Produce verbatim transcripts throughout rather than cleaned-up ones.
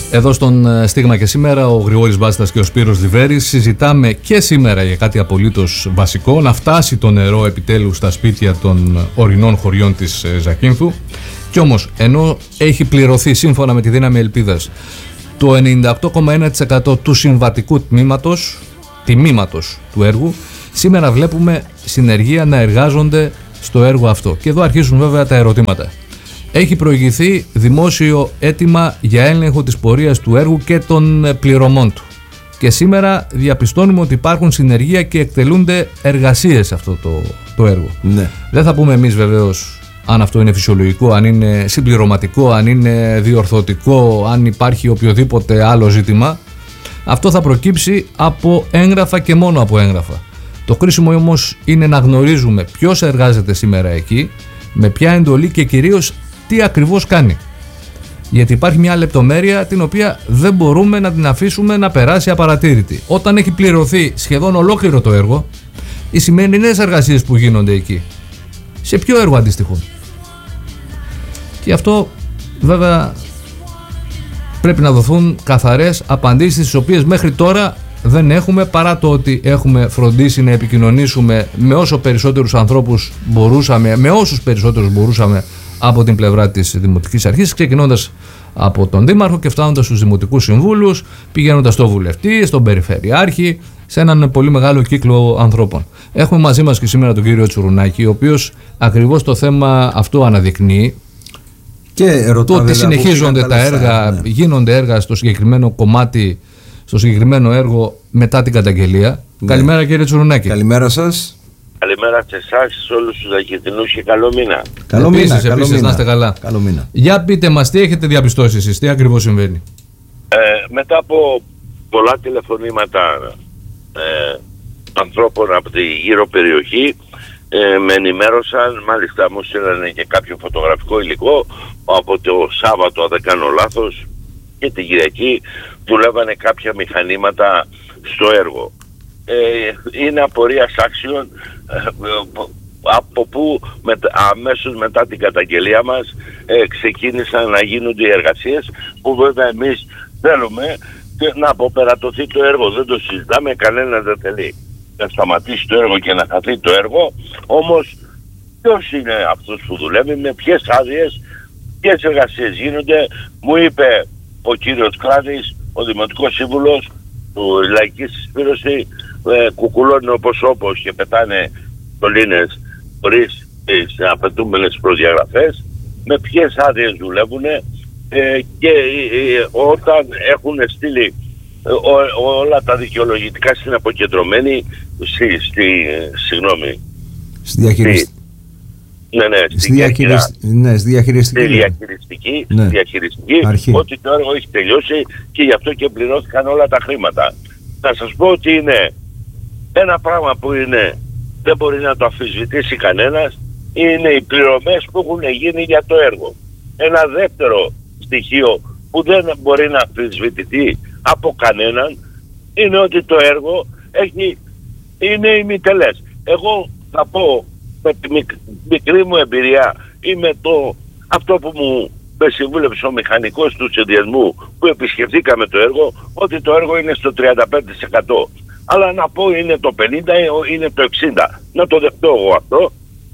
Εδώ στον Στίγμα και σήμερα ο Γρηγόρης Μπάστας και ο Σπύρος Λιβέρης συζητάμε και σήμερα για κάτι απολύτως βασικό, να φτάσει το νερό επιτέλους στα σπίτια των ορεινών χωριών της Ζακίνθου. Κι όμως, ενώ έχει πληρωθεί σύμφωνα με τη δύναμη ελπίδας το ενενήντα οκτώ κόμμα ένα τοις εκατό του συμβατικού τμήματος, τιμήματος του έργου, σήμερα βλέπουμε συνεργεία να εργάζονται στο έργο αυτό. Και εδώ αρχίζουν βέβαια τα ερωτήματα. Έχει προηγηθεί δημόσιο αίτημα για έλεγχο της πορείας του έργου και των πληρωμών του. Και σήμερα διαπιστώνουμε ότι υπάρχουν συνεργεία και εκτελούνται εργασίες σε αυτό το, το έργο. Ναι. Δεν θα πούμε εμείς βεβαίως αν αυτό είναι φυσιολογικό, αν είναι συμπληρωματικό, αν είναι διορθωτικό, αν υπάρχει οποιοδήποτε άλλο ζήτημα. Αυτό θα προκύψει από έγγραφα και μόνο από έγγραφα. Το κρίσιμο όμως είναι να γνωρίζουμε ποιος εργάζεται σήμερα εκεί, με ποια εντολή και κυρίως τι ακριβώς κάνει. Γιατί υπάρχει μια λεπτομέρεια την οποία δεν μπορούμε να την αφήσουμε να περάσει απαρατήρητη. Όταν έχει πληρωθεί σχεδόν ολόκληρο το έργο, οι σημερινές εργασίες που γίνονται εκεί, σε ποιο έργο αντιστοιχούν? Και αυτό βέβαια πρέπει να δοθούν καθαρές απαντήσεις, τις οποίες μέχρι τώρα δεν έχουμε, παρά το ότι έχουμε φροντίσει να επικοινωνήσουμε με όσο περισσότερους ανθρώπους μπορούσαμε, με όσους περισσότερους μπορούσαμε από την πλευρά της Δημοτικής Αρχής, ξεκινώντας από τον Δήμαρχο και φτάνοντας στους Δημοτικούς Συμβούλους, πηγαίνοντας στο Βουλευτή, στον Περιφερειάρχη, σε έναν πολύ μεγάλο κύκλο ανθρώπων. Έχουμε μαζί μας και σήμερα τον κύριο Τσουρουνάκη, ο οποίος ακριβώς το θέμα αυτό αναδεικνύει. Και ρωτώ, το ότι συνεχίζονται τα έργα, ναι. γίνονται έργα στο συγκεκριμένο κομμάτι, στο συγκεκριμένο έργο μετά την καταγγελία. Ναι. Καλημέρα κύριε Τσουρουνάκη. Καλημέρα σας. Καλημέρα σε εσάς, σε όλους τους Ζακυνθινούς και καλό μήνα. Καλό μήνα, επίσης, καλό επίσης, μήνα. Να είστε καλά. Καλό μήνα. Για πείτε μας, τι έχετε διαπιστώσει εσείς, τι ακριβώς συμβαίνει? Ε, μετά από πολλά τηλεφωνήματα ε, ανθρώπων από τη γύρω περιοχή, ε, με ενημέρωσαν, μάλιστα μου στείλανε και κάποιο φωτογραφικό υλικό, από το Σάββατο, αν δεν κάνω λάθος, και την Κυριακή δουλεύανε κάποια μηχανήματα στο έργο. Ε, είναι απορίας άξιων ε, από που με, αμέσως μετά την καταγγελία μας ε, ξεκίνησαν να γίνονται οι εργασίες, που βέβαια εμείς θέλουμε να αποπερατωθεί το έργο, δεν το συζητάμε, κανένα δεν θέλει να σταματήσει το έργο και να χαθεί το έργο. Όμως ποιος είναι αυτός που δουλεύει, με ποιες άδειες, ποιες εργασίες γίνονται? Μου είπε ο κύριος Κράτης, ο Δημοτικός Σύμβουλος του Λαϊκής Συσπήρωση, ε, κουκουλώνει όπως όπως και πετάνε τολίνες χωρίς τις απαιτούμενες προδιαγραφές, με ποιες άδειες δουλεύουν, ε, και ε, όταν έχουν στείλει ε, ό, όλα τα δικαιολογητικά στην αποκεντρωμένη στη, στη, συγγνώμη, στη διαχειριστική. Ναι, ναι, στη διαχειριστική, ναι, στη διαχειριστική, στη διαχειριστική, ναι. διαχειριστική ότι το έργο έχει τελειώσει και γι' αυτό και πληρώθηκαν όλα τα χρήματα. Θα σας πω ότι είναι ένα πράγμα που είναι, δεν μπορεί να το αμφισβητήσει κανένας, είναι οι πληρωμές που έχουν γίνει για το έργο. Ένα δεύτερο στοιχείο που δεν μπορεί να αμφισβητηθεί από κανέναν είναι ότι το έργο έχει, είναι ημιτελές. Εγώ θα πω με τη μικρή μου εμπειρία ή με το, αυτό που μου με συμβούλεψε ο μηχανικός του συνδυασμού που επισκεφθήκαμε το έργο, ότι το έργο είναι στο τριάντα πέντε τοις εκατό. Αλλά να πω είναι το πενήντα τοις εκατό, είναι το εξήντα τοις εκατό. Να το δεχτώ εγώ αυτό.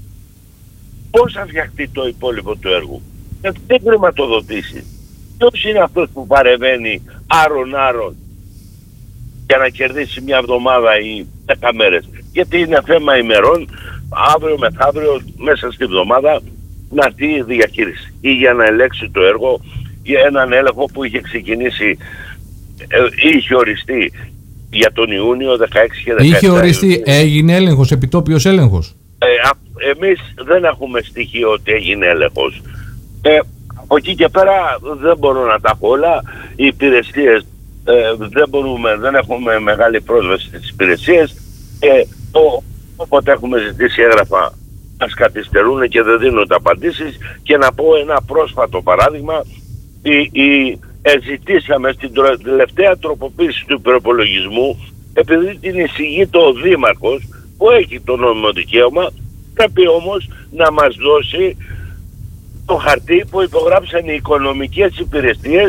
Πώς θα φτιαχτεί το υπόλοιπο του έργου? Με τι χρηματοδοτήσει? Ποιος είναι αυτός που παρεμβαίνει άρον-άρον για να κερδίσει μια εβδομάδα ή δέκα μέρες? Γιατί είναι θέμα ημερών, αύριο μεθαύριο, μέσα στη εβδομάδα, να έρθει η διαχείριση ή για να ελέγξει το έργο για έναν έλεγχο που είχε ξεκινήσει, ε, είχε οριστεί για τον Ιούνιο δεκαέξι και δεκαεπτά. Είχε οριστεί, έγινε έλεγχος, επιτόπιος έλεγχος? Ε, α, εμείς δεν έχουμε στοιχείο ότι έγινε έλεγχος. Ε, από εκεί και πέρα δεν μπορώ να τα έχω όλα. Οι υπηρεσίες ε, δεν μπορούμε, δεν έχουμε μεγάλη πρόσβαση στις υπηρεσίες. Ε, το, όποτε έχουμε ζητήσει έγγραφα μας καθυστερούν και δεν δίνουν τα απαντήσεις. Και να πω ένα πρόσφατο παράδειγμα. Η, η, ε, ζητήσαμε στην τρο, τελευταία τροποποίηση του προπολογισμού, επειδή την εισηγείται ο Δήμαρχος που έχει το νόμιμο δικαίωμα, πρέπει όμως να μας δώσει το χαρτί που υπογράψαν οι οικονομικές υπηρεσίες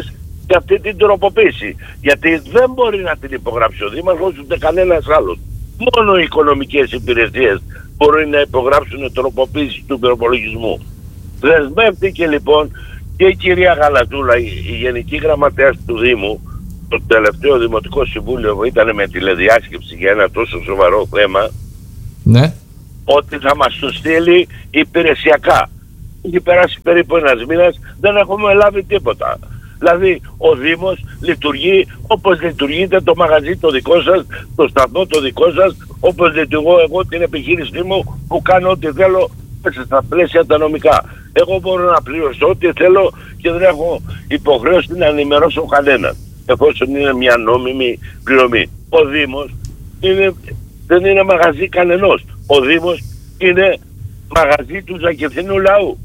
και αυτή την τροποποίηση. Γιατί δεν μπορεί να την υπογράψει ο Δήμαρχος ούτε κανένας άλλος. Μόνο οι οικονομικές υπηρεσίες μπορούν να υπογράψουν τροποποίηση του προπολογισμού. Δεσμεύτηκε λοιπόν και η κυρία Γαλατζούλα, η, η Γενική Γραμματέας του Δήμου, το τελευταίο Δημοτικό Συμβούλιο που ήταν με τηλεδιάσκεψη για ένα τόσο σοβαρό θέμα, ναι, ότι θα μας το στείλει υπηρεσιακά. Έχει περάσει περίπου ένας μήνας, δεν έχουμε λάβει τίποτα. Δηλαδή ο Δήμος λειτουργεί όπως λειτουργείτε το μαγαζί το δικό σας, το σταθμό το δικό σας, όπως λειτουργώ εγώ την επιχείρησή μου που κάνω ό,τι θέλω μέσα στα πλαίσια τα νομικά. Εγώ μπορώ να πληρώσω ό,τι θέλω και δεν έχω υποχρέωση να ενημερώσω κανέναν, εφόσον είναι μια νόμιμη πληρωμή. Ο Δήμος είναι, δεν είναι μαγαζί κανενός. Ο Δήμος είναι μαγαζί του Ζακυνθινού λαού.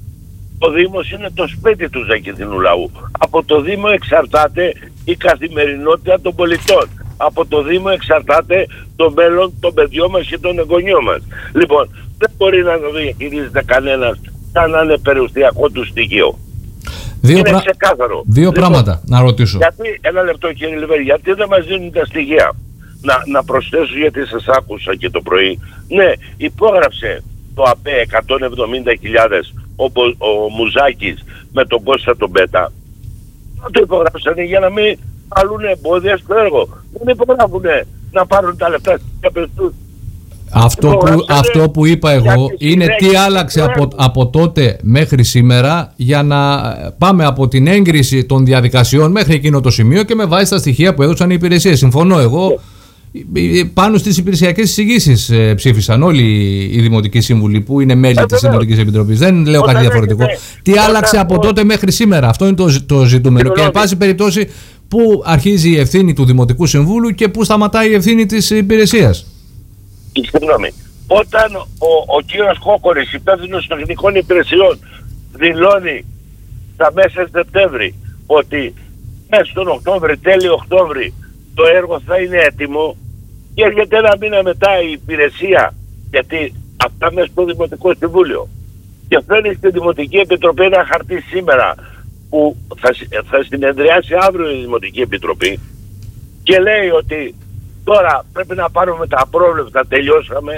Ο Δήμος είναι το σπίτι του Ζακυνθινού λαού. Από το Δήμο εξαρτάται η καθημερινότητα των πολιτών. Από το Δήμο εξαρτάται το μέλλον των παιδιών μας και των εγγονιών μας. Λοιπόν, δεν μπορεί να το διαχειρίζεται κανένας σαν να είναι περιουσιακό του στοιχείο. Δύο, είναι πρα... ξεκάθαρο. Δύο λοιπόν, πράγματα να ρωτήσω. Γιατί, ένα λεπτό κύριε Λιβέρη, γιατί δεν μας δίνουν τα στοιχεία? Να, να προσθέσω, γιατί σας άκουσα και το πρωί. Ναι, υπόγραψε το ΑΠΕ εκατόν εβδομήντα χιλιάδες όπως ο Μουζάκης με τον Κώστα τον Πέτα. Το υπογράψανε για να μην βάλουν εμπόδια στο έργο. Δεν υπογράφουνε να πάρουν τα λεφτά στους. Αυτό που, αυτό που είπα εγώ είναι τι άλλαξε από, από τότε μέχρι σήμερα για να πάμε από την έγκριση των διαδικασιών μέχρι εκείνο το σημείο και με βάση τα στοιχεία που έδωσαν οι υπηρεσίες. Συμφωνώ εγώ. Πάνω στις υπηρεσιακές εισηγήσεις ε, ψήφισαν όλοι οι δημοτικοί σύμβουλοι που είναι μέλη της Δημοτικής Επιτροπής. Δεν λέω κάτι διαφορετικό. Τι άλλαξε από τότε μέχρι σήμερα? Αυτό είναι το, το ζητούμενο. Και εν πάση περιπτώσει, πού αρχίζει η ευθύνη του Δημοτικού Συμβούλου και πού σταματάει η ευθύνη της υπηρεσίας? Συγγνώμη. Όταν ο, ο κύριος Κόκορης, υπεύθυνος τεχνικών υπηρεσιών, δηλώνει στα μέσα Σεπτέμβρη ότι μέσα στον Οκτώβρη, τέλη Οκτώβρη, το έργο θα είναι έτοιμο και έρχεται ένα μήνα μετά η υπηρεσία, γιατί αυτά μέσα στο Δημοτικό Συμβούλιο, και φέρνει στη Δημοτική Επιτροπή ένα χαρτί σήμερα που θα, θα συνεδριάσει αύριο η Δημοτική Επιτροπή και λέει ότι τώρα πρέπει να πάρουμε τα απρόβλεπτα, τελειώσαμε.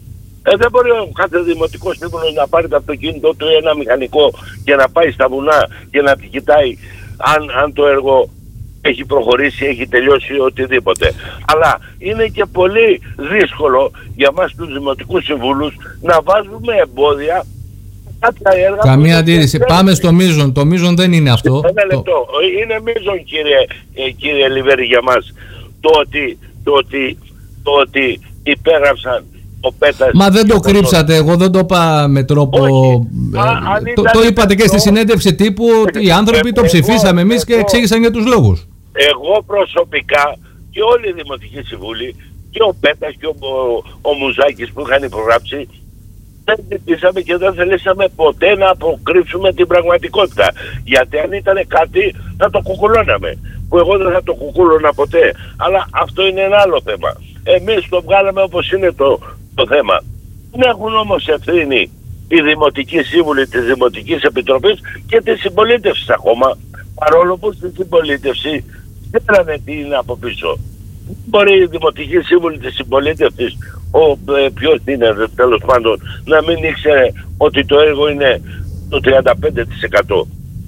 Ε, δεν μπορεί ο κάθε Δημοτικό Σύμβουλο να πάρει το αυτοκίνητο του ή ένα μηχανικό και να πάει στα βουνά και να κοιτάει αν, αν το έργο έχει προχωρήσει, έχει τελειώσει οτιδήποτε. Αλλά είναι και πολύ δύσκολο για μας τους Δημοτικούς Συμβούλους να βάζουμε εμπόδια κάποια έργα. Καμία αντίρρηση. Πάμε στο μείζον. Το μείζον δεν είναι αυτό. Ένα λεπτό. Το... Είναι μείζον, κύριε, κύριε Λιβέρη, για μας το ότι, το ότι, το ότι υπέγραψαν ο Πέτας. Μα δεν το κρύψατε, εγώ δεν το είπα με τρόπο. Ε, Α, το, το είπατε και στη συνέντευξη τύπου ότι οι άνθρωποι ε, το ψηφίσαμε εγώ, εμείς και εγώ, εξήγησαν για τους λόγους. Εγώ προσωπικά και όλοι οι Δημοτικοί Συμβούλοι και ο Πέτας και ο, ο, ο Μουζάκης που είχαν υπογράψει δεν ζητήσαμε και δεν θελήσαμε ποτέ να αποκρύψουμε την πραγματικότητα. Γιατί αν ήταν κάτι θα το κουκουλώναμε. Που εγώ δεν θα το κουκούλωνα ποτέ. Αλλά αυτό είναι ένα άλλο θέμα. Εμείς το βγάλαμε όπως είναι το, το θέμα. Δεν έχουν όμως ευθύνη οι Δημοτικοί Σύμβουλοι της Δημοτικής Επιτροπής και της συμπολίτευσης ακόμα. Παρόλο που στη συμπολίτευση δεν ξέρανε τι είναι από πίσω. Μπορεί οι Δημοτικοί Σύμβουλοι της συμπολίτευσης, ο ε, ποιος είναι τέλος πάντων, να μην ήξερε ότι το έργο είναι το τριάντα πέντε τοις εκατό.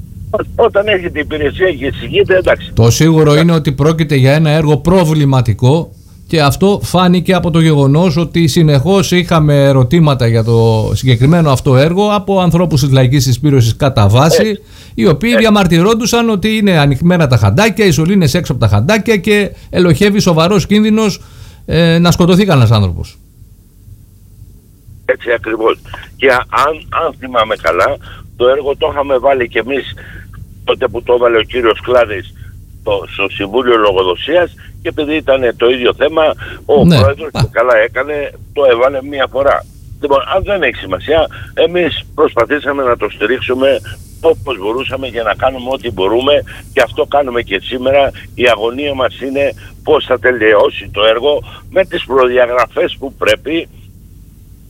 Όταν έχετε υπηρεσία και εισηγείτε, εντάξει. Το σίγουρο είναι ότι πρόκειται για ένα έργο προβληματικό και αυτό φάνηκε από το γεγονός ότι συνεχώς είχαμε ερωτήματα για το συγκεκριμένο αυτό έργο από ανθρώπους της Λαϊκής Συσπήρωσης κατά βάση, ε, οι οποίοι ε. διαμαρτυρόντουσαν ότι είναι ανοιχμένα τα χαντάκια, οι σωλήνες έξω από τα χαντάκια και ελοχεύει σοβαρός κίνδυνος ε, να σκοτωθεί κανένας άνθρωπος. Έτσι ακριβώς. Και αν, αν θυμάμαι καλά, το έργο το είχαμε βάλει και εμείς τότε που το έβαλε ο κύριος Κλάδης το, στο Συμβούλιο Λογοδοσίας, και επειδή ήταν το ίδιο θέμα, ο ναι. πρόεδρος και καλά έκανε, το έβαλε μία φορά. Λοιπόν, αν δεν έχει σημασία, εμείς προσπαθήσαμε να το στηρίξουμε όπως μπορούσαμε για να κάνουμε ό,τι μπορούμε, και αυτό κάνουμε και σήμερα. Η αγωνία μας είναι πώς θα τελειώσει το έργο με τις προδιαγραφές που πρέπει.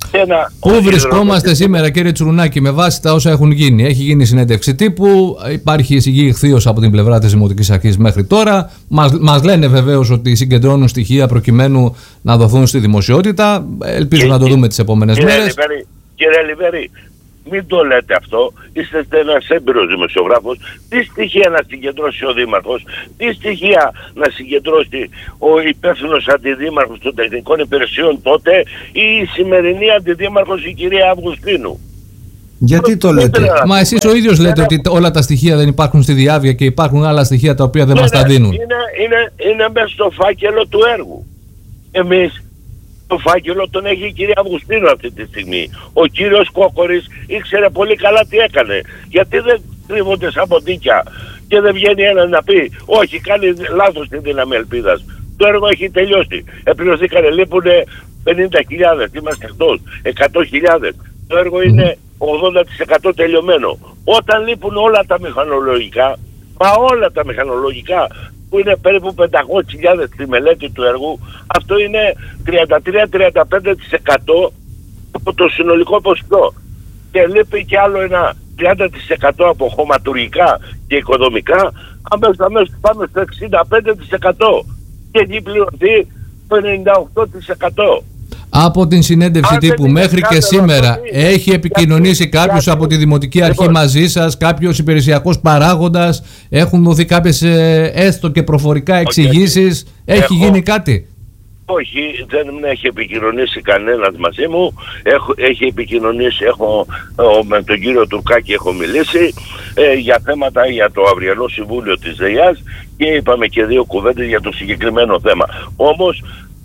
Ένα, Πού βρισκόμαστε σήμερα, κύριε Τσουρουνάκη, με βάση τα όσα έχουν γίνει? Έχει γίνει συνέντευξη τύπου, υπάρχει εισηγή ηχθείως από την πλευρά της Δημοτικής Αρχής μέχρι τώρα. Μας, μας λένε βεβαίως ότι συγκεντρώνουν στοιχεία προκειμένου να δοθούν στη δημοσιότητα. Ελπίζω και, να το δούμε τις επόμενες κύριε μέρες. Λιβέρη, κύριε Λιβέρη, μην το λέτε αυτό. Είστε ένας έμπειρος δημοσιογράφος. Τι στοιχεία να συγκεντρώσει ο Δήμαρχος, τι στοιχεία να συγκεντρώσει ο υπεύθυνος αντιδήμαρχος των τεχνικών υπηρεσιών τότε ή η σημερινή αντιδήμαρχος, η κυρία Αυγουστίνου? Γιατί το λέτε? Μα εσείς ο ίδιος λέτε ότι όλα τα στοιχεία δεν υπάρχουν στη διάβια και υπάρχουν άλλα στοιχεία τα οποία δεν μας τα δίνουν. Είναι, είναι, είναι μέσα στο φάκελο του έργου. Εμείς το φάκελο τον έχει η κυρία Αυγουστίνου αυτή τη στιγμή. Ο κύριος Κόκορης ήξερε πολύ καλά τι έκανε. Γιατί δεν κρύβονται σαν ποντίκια και δεν βγαίνει ένα να πει όχι, κάνει λάθος τη δύναμη ελπίδας. Το έργο έχει τελειώσει. Επληρωθήκανε, λείπουνε πενήντα χιλιάδες, είμαστε εκτός, εκατό χιλιάδες. Το έργο είναι ογδόντα τοις εκατό τελειωμένο. Όταν λείπουν όλα τα μηχανολογικά, μα όλα τα μηχανολογικά, που είναι περίπου πεντακόσιες χιλιάδες στη μελέτη του έργου, αυτό είναι τριάντα τρία με τριάντα πέντε τοις εκατό από το συνολικό ποσοστό. Και λείπει και άλλο ένα τριάντα τοις εκατό από χωματουργικά και οικοδομικά, αμέσως αμέσως πάμε στο εξήντα πέντε τοις εκατό και έχει πληρωθεί το ενενήντα οκτώ τοις εκατό. Από την συνέντευξη τύπου μέχρι και σήμερα έχει επικοινωνήσει κάποιος από τη Δημοτική Αρχή μαζί σας, κάποιος υπηρεσιακός παράγοντας, έχουν δοθεί κάποιες ε, έστω και προφορικά εξηγήσεις, έχει έχω, γίνει κάτι? Όχι, δεν έχει επικοινωνήσει κανένας μαζί μου, έχω, έχει επικοινωνήσει, έχω, ο, με τον κύριο Τουρκάκη έχω μιλήσει ε, για θέματα για το αυριανό συμβούλιο της ΔΕΙΑΣ και είπαμε και δύο κουβέντες για το συγκεκριμένο θέμα. Όμως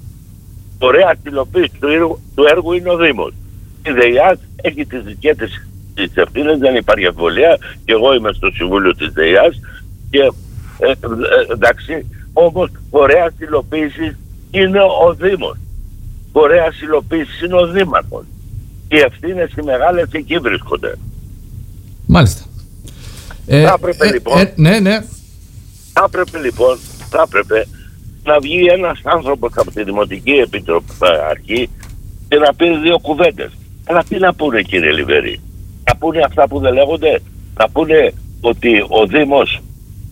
ωραία υλοποίηση του έργου, του έργου είναι ο Δήμος. Η ΔΕΙΑΣ έχει τις δικές της τις ευθύνες, δεν υπάρχει αμφιβολία, και εγώ είμαι στο Συμβούλιο της ΔΕΙΑΣ και ε, ε, εντάξει, όμως ωραία υλοποίηση είναι ο Δήμος. Ωραία υλοποίηση είναι ο Δήμαρχος. Οι ευθύνες οι μεγάλες εκεί βρίσκονται. Μάλιστα. Ε, θα έπρεπε ε, λοιπόν, ε, ναι, ναι. θα έπρεπε λοιπόν, θα έπρεπε να βγει ένας άνθρωπος από τη Δημοτική Επιτροπή Αρχή και να πει δύο κουβέντες. Αλλά τι να πούνε, κύριε Λιβέρη? Να πούνε αυτά που δεν λέγονται? Να πούνε ότι ο Δήμος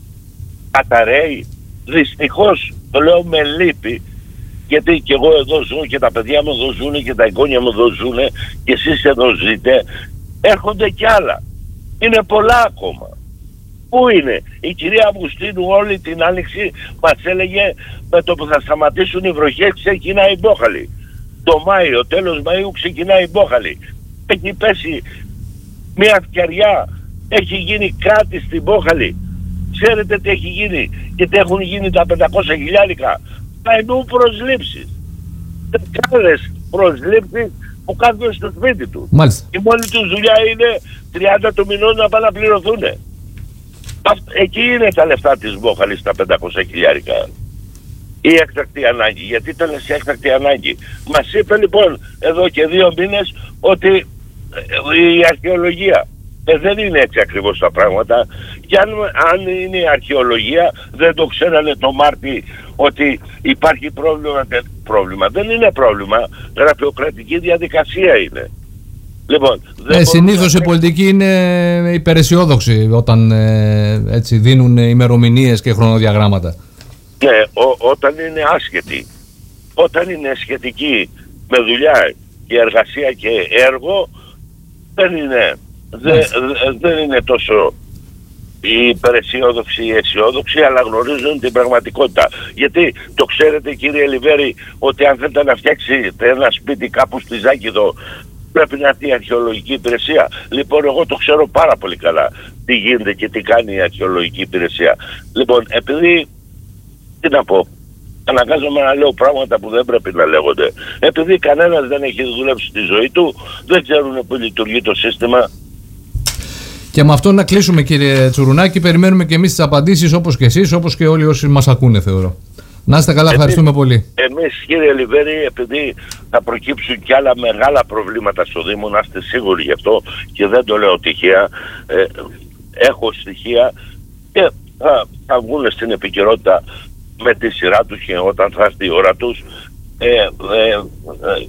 καταραίει? Δυστυχώς, το λέω με λύπη, γιατί και εγώ εδώ ζω και τα παιδιά μου εδώ ζουν και τα εγγόνια μου εδώ ζουν και εσείς εδώ ζείτε. Έρχονται κι άλλα. Είναι πολλά ακόμα. Πού είναι? Η κυρία Αυγουστίνου όλη την άνοιξη μας έλεγε με το που θα σταματήσουν οι βροχές ξεκινάει η μπόχαλη. Το Μάιο, τέλος Μαΐου ξεκινάει η μπόχαλη. Έχει πέσει μια φτιαριά, έχει γίνει κάτι στην μπόχαλη. Ξέρετε τι έχει γίνει και τι έχουν γίνει τα πεντακόσια χιλιάρικα? Καηνού προσλήψεις. Δεκάδες προσλήψεις που κάθονται στο σπίτι του. Μάλιστα. Η μόνη τους δουλειά είναι τριάντα του μηνών να πάνε να πληρωθούν. Εκεί είναι τα λεφτά της μπόχαλης, τα πεντακόσια χιλιάρικα. Η έκτακτη ανάγκη. Γιατί ήταν σε έκτακτη ανάγκη? Μας είπε λοιπόν εδώ και δύο μήνες ότι η αρχαιολογία. Ε, δεν είναι έτσι ακριβώς τα πράγματα. Και αν, αν είναι η αρχαιολογία, δεν το ξέρανε το Μάρτι ότι υπάρχει πρόβλημα. Πρόβλημα. Δεν είναι πρόβλημα. Γραφειοκρατική διαδικασία είναι. Λοιπόν, ε, συνήθως οι πολιτικοί είναι υπεραισιόδοξοι όταν ε, έτσι δίνουν ημερομηνίες και χρονοδιαγράμματα. Ναι, ό, όταν είναι άσχετοι, όταν είναι σχετικοί με δουλειά και εργασία και έργο, δεν είναι, δε, δε, δεν είναι τόσο υπεραισιόδοξοι ή αισιόδοξοι, αλλά γνωρίζουν την πραγματικότητα. Γιατί το ξέρετε, κύριε Λιβέρη, ότι αν θέλετε να φτιάξετε ένα σπίτι κάπου στη Ζάκηδο, πρέπει να έρθει η αρχαιολογική υπηρεσία. Λοιπόν, εγώ το ξέρω πάρα πολύ καλά τι γίνεται και τι κάνει η αρχαιολογική υπηρεσία. Λοιπόν, επειδή, τι να πω, αναγκάζομαι να λέω πράγματα που δεν πρέπει να λέγονται. Επειδή κανένας δεν έχει δουλέψει στη ζωή του, δεν ξέρουν που λειτουργεί το σύστημα. Και με αυτό να κλείσουμε, κύριε Τσουρουνάκη. Περιμένουμε και εμείς τις απαντήσεις, όπως και εσείς, όπως και όλοι όσοι μας ακούνε, θεωρώ. Να είστε καλά, ευχαριστούμε εμείς, πολύ. Εμείς, κύριε Λιβέρη, επειδή θα προκύψουν και άλλα μεγάλα προβλήματα στο Δήμο, να είστε σίγουροι γι' αυτό και δεν το λέω τυχαία, ε, έχω στοιχεία και θα, θα βγουν στην επικαιρότητα με τη σειρά τους και όταν θα έρθει η ώρα τους. Ε, ε, ε,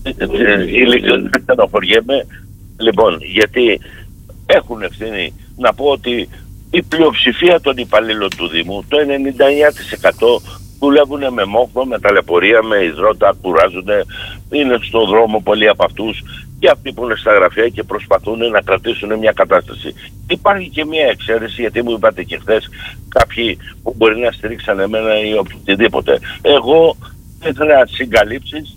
ειλικρινά στενοχωριέμαι, λοιπόν, γιατί έχουν ευθύνη. Να πω ότι η πλειοψηφία των υπαλλήλων του Δήμου, το ενενήντα εννέα τοις εκατό δουλεύουν με μόχθο, με ταλαιπωρία, με υδρότα, κουράζονται, είναι στον δρόμο πολλοί από αυτούς και αυτοί που είναι στα γραφεία και προσπαθούν να κρατήσουν μια κατάσταση. Υπάρχει και μια εξαίρεση, γιατί μου είπατε και χθες κάποιοι που μπορεί να στηρίξαν εμένα ή οτιδήποτε. Εγώ ήθελα συγκαλύψεις,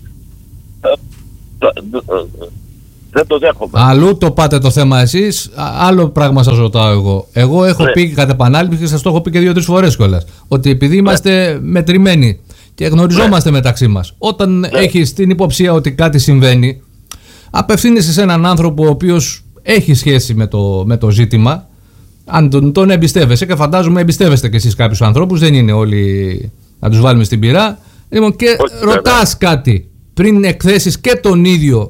δεν το δέχομαι. Αλλού το πάτε το θέμα εσείς, άλλο πράγμα σας ρωτάω εγώ. Εγώ έχω ναι. πει κατά επανάληψη και σας το έχω πει και δύο-τρεις φορές κιόλας, ότι επειδή είμαστε ναι. μετρημένοι και γνωριζόμαστε ναι. μεταξύ μας, όταν ναι. έχεις την υποψία ότι κάτι συμβαίνει, απευθύνεσαι σε έναν άνθρωπο ο οποίος έχει σχέση με το, με το ζήτημα, αν τον, τον εμπιστεύεσαι, και φαντάζομαι εμπιστεύεστε κι εσείς κάποιους ανθρώπους, δεν είναι όλοι να τους βάλουμε στην πυρά, λοιπόν, και όχι, ρωτάς ναι. κάτι πριν εκθέσεις και τον ίδιο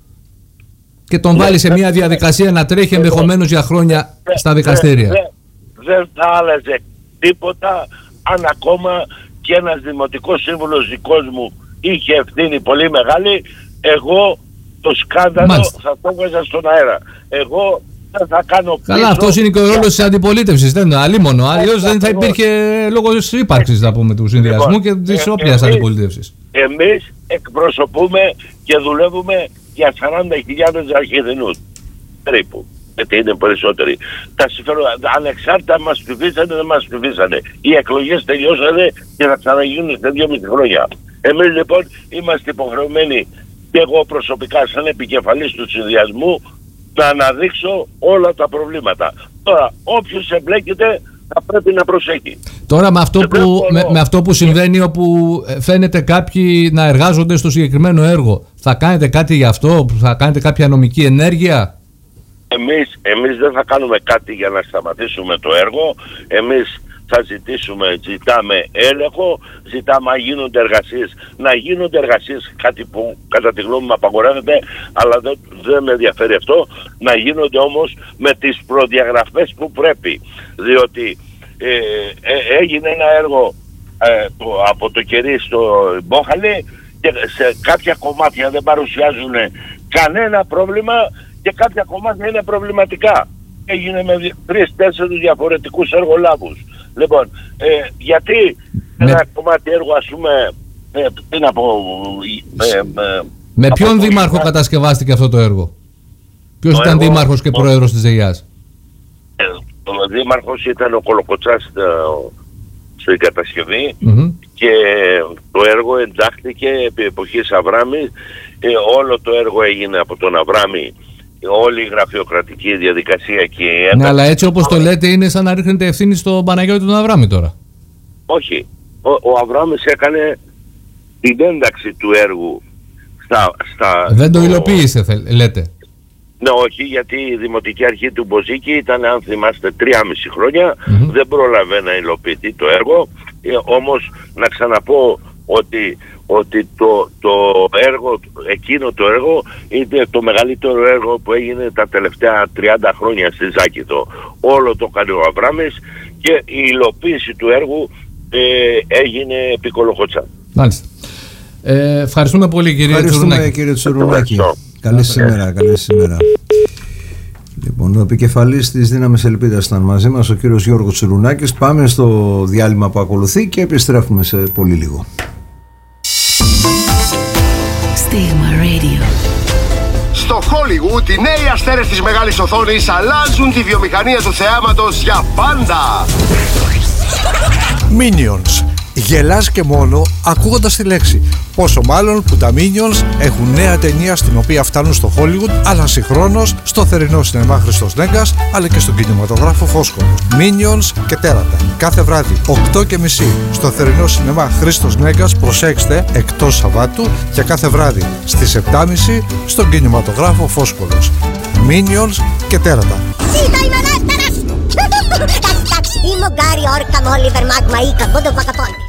και τον ναι, βάλει σε μια διαδικασία να τρέχει ενδεχομένως για χρόνια ναι, στα δικαστήρια. Δεν δε, δε θα άλλαζε τίποτα αν ακόμα και ένας δημοτικός σύμβουλος δικός μου είχε ευθύνη πολύ μεγάλη. Εγώ το σκάνδαλο Μάλιστα. θα το έβγαζα στον αέρα. Εγώ δεν θα κάνω πίσω. Καλά, αυτός είναι και ο ρόλος της αντιπολίτευσης. Δεν είναι αλίμονο. Αλλιώς δεν θα υπήρχε λόγος ύπαρξης, να πούμε, του συνδυασμού λοιπόν, και της ε, όποιας αντιπολίτευσης. Εμείς εκπροσωπούμε και δουλεύουμε για σαράντα χιλιάδες αρχιδινούς περίπου, γιατί είναι περισσότεροι. Τα συμφέροντα ανεξάρτητα μας ψηφίσανε, δεν μας ψηφίσανε. Οι εκλογές τελειώσανε και θα ξαναγίνουν σε δυόμιση χρόνια. Εμείς λοιπόν είμαστε υποχρεωμένοι, και εγώ προσωπικά σαν επικεφαλής του συνδυασμού, να αναδείξω όλα τα προβλήματα. Τώρα όποιος εμπλέκεται θα πρέπει να προσέχει. Τώρα με αυτό, που, με, με αυτό που συμβαίνει, όπου φαίνεται κάποιοι να εργάζονται στο συγκεκριμένο έργο, θα κάνετε κάτι γι' αυτό, θα κάνετε κάποια νομική ενέργεια? Εμείς, εμείς δεν θα κάνουμε κάτι για να σταματήσουμε το έργο. Εμείς θα ζητήσουμε, ζητάμε έλεγχο, ζητάμε να γίνονται εργασίες. Να γίνονται εργασίες, κάτι που κατά τη γνώμη μου απαγορεύεται, αλλά δεν, δεν με ενδιαφέρει αυτό. Να γίνονται όμως με τις προδιαγραφές που πρέπει. Διότι ε, ε, έγινε ένα έργο ε, το, από το κερί στο Μπόχαλη και σε κάποια κομμάτια δεν παρουσιάζουν κανένα πρόβλημα και κάποια κομμάτια είναι προβληματικά. Έγινε με τρεις-τέσσερις διαφορετικούς εργολάβους. Λοιπόν, ε, γιατί ναι. ένα κομμάτι έργου, ας πούμε, ε, τι να πω... Ε, ε, με ποιον από δήμαρχο το... κατασκευάστηκε αυτό το έργο? Ποιος το ήταν έργο, δήμαρχος και το... πρόεδρος της ΔΕΙΑΣ? Ε, ο δήμαρχος ήταν ο Κολοκοτσάς στην κατασκευή mm-hmm. και το έργο εντάχθηκε επί εποχής Αβράμη. Ε, όλο το έργο έγινε από τον Αβράμη, όλη η γραφειοκρατική διαδικασία και η ένταξη. Ναι, αλλά έτσι όπως το λέτε είναι σαν να ρίχνετε ευθύνη στον Παναγιώτη τον Αβράμη τώρα. Όχι. Ο, ο Αβράμης έκανε την ένταξη του έργου στα... στα δεν το υλοποίησε, το... λέτε. Ναι, όχι, γιατί η Δημοτική Αρχή του Μποζίκη ήταν, αν θυμάστε, τρία και χρόνια. Mm-hmm. Δεν πρόλαβε να υλοποιηθεί το έργο. Ε, όμως, να ξαναπώ ότι, ότι το, το έργο, εκείνο το έργο είναι το μεγαλύτερο έργο που έγινε τα τελευταία τριάντα χρόνια στη Ζάκηθο. Όλο το κάνει ο Αβράμης και η υλοποίηση του έργου ε, έγινε επί Κολοκοτσά. Μάλιστα. Ε, ευχαριστούμε πολύ, κύριε Τσουρουνάκη. Ευχαριστούμε, κύριε Τσουρουνάκη. Καλή σήμερα, καλή σήμερα. Λοιπόν, ο επικεφαλής της Δύναμης Ελπίδας ήταν μαζί μας, ο κύριος Γιώργος Τσουρουνάκης. Πάμε στο διάλειμμα που ακολουθεί και επιστρέφουμε σε πολύ λίγο. Stigma Radio. Στο Hollywood, οι νέοι αστέρες της μεγάλης οθόνης αλλάζουν τη βιομηχανία του θεάματος για πάντα. Minions. Γελάς και μόνο ακούγοντας τη λέξη. Πόσο μάλλον που τα Minions έχουν νέα ταινία στην οποία φτάνουν στο Hollywood, αλλά συγχρόνως στο θερινό σινεμά Χριστός Νέγκας, αλλά και στον κινηματογράφο Φόσκολος. Minions και τέρατα. Κάθε βράδυ οκτώ και μισή στο θερινό σινεμά Χριστός Νέγκας, προσέξτε, εκτός Σαββάτου, και κάθε βράδυ στις επτά και μισή στον κινηματογράφο Φόσκολος. Minions και τέρατα. Είμαι ο Γκάρι Όρκα, Μόλιβερ, Μάγμα, Ήκα, Γκόντο, Βακαπόλτης.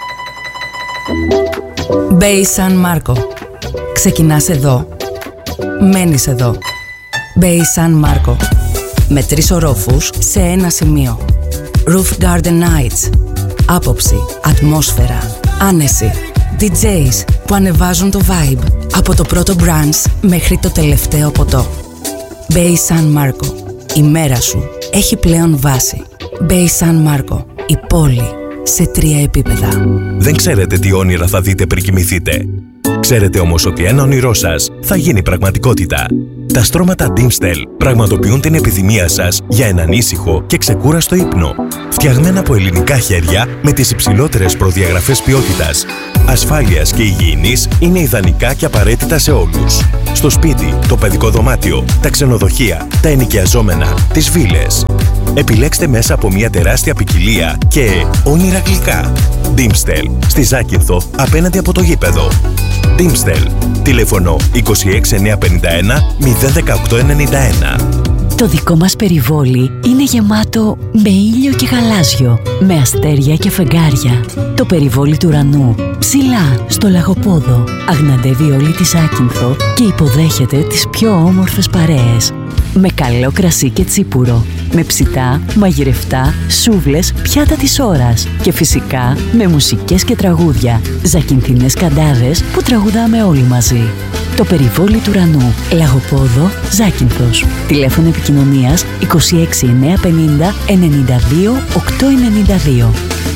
Bay San Marco. Ξεκινάς εδώ. Μένεις εδώ. Bay San Marco. Με τρεις ορόφους σε ένα σημείο. Roof Garden Nights. Άποψη, ατμόσφαιρα, άνεση. ντι τζέις που ανεβάζουν το vibe. Από το πρώτο brunch μέχρι το τελευταίο ποτό. Bay San Marco. Η μέρα σου έχει πλέον βάση. Bay San Marco. Η πόλη σε τρία επίπεδα. Δεν ξέρετε τι όνειρα θα δείτε πριν κοιμηθείτε. Ξέρετε όμως ότι ένα όνειρό σας θα γίνει πραγματικότητα. Τα στρώματα Dimstel πραγματοποιούν την επιθυμία σας για έναν ήσυχο και ξεκούραστο ύπνο. Φτιαγμένα από ελληνικά χέρια με τις υψηλότερες προδιαγραφές ποιότητας, ασφάλειας και υγιεινής, είναι ιδανικά και απαραίτητα σε όλους. Στο σπίτι, το παιδικό δωμάτιο, τα ξενοδοχεία, τα ενοικιαζόμενα, τις βίλες. Επιλέξτε μέσα από μια τεράστια ποικιλία και όνειρα γλυκά. Dimstel, στη Ζάκυνθο, απέναντι από το γήπεδο. Dimstel, τηλέφωνο είκοσι έξι εννιακόσια πενήντα ένα μηδέν δεκαοκτώ ενενήντα ένα. Το δικό μας περιβόλι είναι γεμάτο με ήλιο και γαλάζιο, με αστέρια και φεγγάρια. Το περιβόλι του ουρανού, ψηλά στο Λαγοπόδο, αγναντεύει όλη τη Ζάκυνθο και υποδέχεται τις πιο όμορφες παρέες. Με καλό κρασί και τσίπουρο, με ψητά, μαγειρευτά, σούβλες, πιάτα της ώρας και φυσικά με μουσικές και τραγούδια, ζακυνθινές καντάδες που τραγουδάμε όλοι μαζί. Το περιβόλι του ουρανού, Λαγοπόδο, Ζάκυνθος. Τηλέφωνο επικοινωνίας είκοσι έξι εννιακόσια πενήντα ενενήντα δύο οκτακόσια ενενήντα δύο.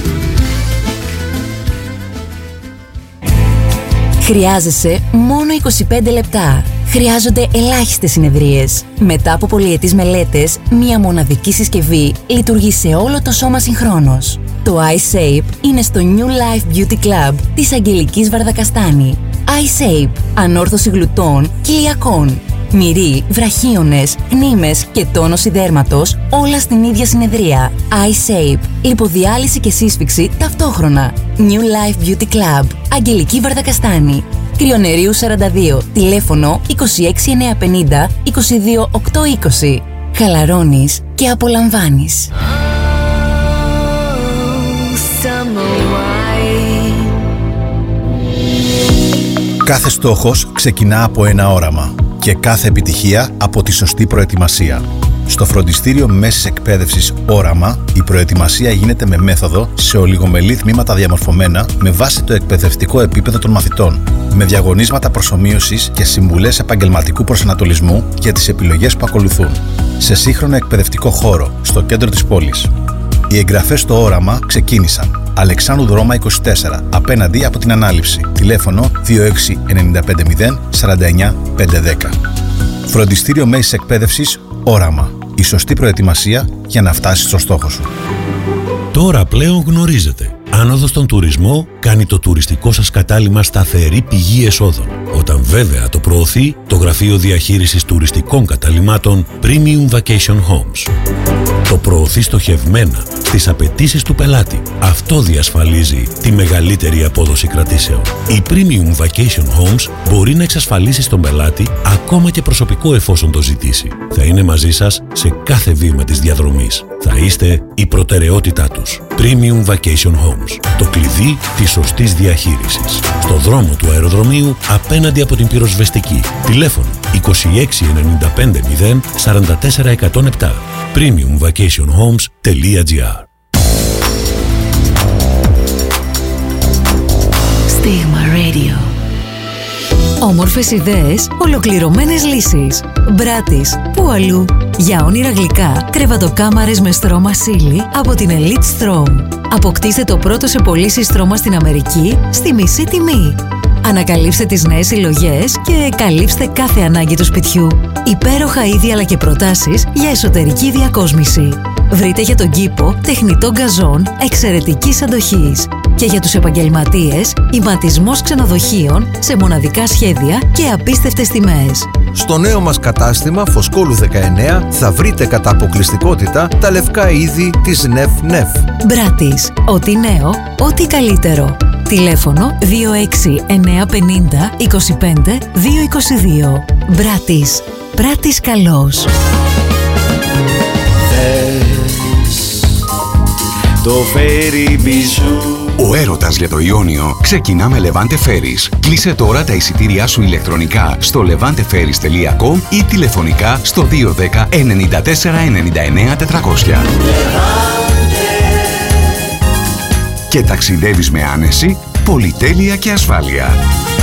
Χρειάζεσαι μόνο είκοσι πέντε λεπτά. Χρειάζονται ελάχιστες συνεδρίες. Μετά από πολυετής μελέτες, μία μοναδική συσκευή λειτουργεί σε όλο το σώμα συγχρόνως. Το iShape είναι στο New Life Beauty Club της Αγγελικής Βαρδακαστάνη. iShape, ανόρθωση γλουτών και ηλιακών. Μυρί, βραχίονες, γνήμες και τόνωση δέρματος, όλα στην ίδια συνεδρία. iShape, λιποδιάλυση και σύσφυξη ταυτόχρονα. New Life Beauty Club, Αγγελική Βαρδακαστάνη. Κρυονερίου σαράντα δύο, τηλέφωνο είκοσι έξι εννιακόσια πενήντα είκοσι δύο οκτακόσια είκοσι. Χαλαρώνεις και απολαμβάνεις. Κάθε στόχος ξεκινά από ένα όραμα και κάθε επιτυχία από τη σωστή προετοιμασία. Στο φροντιστήριο μέσης εκπαίδευσης Όραμα, η προετοιμασία γίνεται με μέθοδο σε ολιγομελή τμήματα διαμορφωμένα με βάση το εκπαιδευτικό επίπεδο των μαθητών, με διαγωνίσματα προσομοίωσης και συμβουλές επαγγελματικού προσανατολισμού για τις επιλογές που ακολουθούν, σε σύγχρονο εκπαιδευτικό χώρο, στο κέντρο της πόλης. Οι εγγραφές στο Όραμα ξεκίνησαν. Αλεξάνδρου Δρόμα είκοσι τέσσερα, απέναντι από την Ανάληψη. Τηλέφωνο δύο έξι εννιά πέντε μηδέν σαράντα εννιά πεντακόσια δέκα. Φροντιστήριο μέσης εκπαίδευσης Όραμα. Η σωστή προετοιμασία για να φτάσεις στο στόχο σου. Τώρα πλέον γνωρίζετε. Άνοδος στον τουρισμό κάνει το τουριστικό σας κατάλημα σταθερή πηγή εσόδων. Όταν βέβαια το προωθεί το Γραφείο Διαχείρισης Τουριστικών Καταλυμάτων Premium Vacation Homes. Το προωθεί στοχευμένα στις απαιτήσεις του πελάτη. Αυτό διασφαλίζει τη μεγαλύτερη απόδοση κρατήσεων. Η Premium Vacation Homes μπορεί να εξασφαλίσει στον πελάτη ακόμα και προσωπικό εφόσον το ζητήσει. Θα είναι μαζί σας σε κάθε βήμα της διαδρομής. Θα είστε η προτεραιότητά τους. Premium Vacation Homes. Το κλειδί της σωστής διαχείρισης. Στο δρόμο του αεροδρομίου απέναντι από την πυροσβεστική. Τηλέφωνο είκοσι έξι ενενήντα πέντε μηδέν σαράντα τέσσερα εκατόν επτά. premium vacation homes τελεία gr. Στίγμα Radio. Όμορφες ιδέες, ολοκληρωμένες λύσεις. Μπράτις, πού αλλού. Για όνειρα γλυκά, κρεβατοκάμαρες με στρώμα σίλι από την Elite Strom. Αποκτήστε το πρώτο σε πωλήσεις στρώμα στην Αμερική στη μισή τιμή. Ανακαλύψτε τις νέες συλλογές και καλύψτε κάθε ανάγκη του σπιτιού. Υπέροχα είδη αλλά και προτάσεις για εσωτερική διακόσμηση. Βρείτε για τον κήπο τεχνητό γκαζόν εξαιρετικής αντοχής. Και για τους επαγγελματίες, ηματισμός ξενοδοχείων σε μοναδικά σχέδια και απίστευτες τιμές. Στο νέο μας κατάστημα Φωσκόλου δεκαεννέα θα βρείτε κατά αποκλειστικότητα τα λευκά είδη της νεφ νεφ. Μπράτις, ό,τι νέο, ό,τι καλύτερο. Τηλέφωνο δύο έξι εννιά πενήντα είκοσι πέντε δύο είκοσι δύο. Μπράτις, Πράτης καλός. Το Ferry Bijou. Ο έρωτας για το Ιόνιο ξεκινά με Levante Ferries. Κλείσε τώρα τα εισιτήριά σου ηλεκτρονικά στο levante ferries τελεία com ή τηλεφωνικά στο δύο ένα μηδέν εννιά τέσσερα εννιά εννιά τετρακόσια. Και ταξιδεύεις με άνεση, πολυτέλεια και ασφάλεια.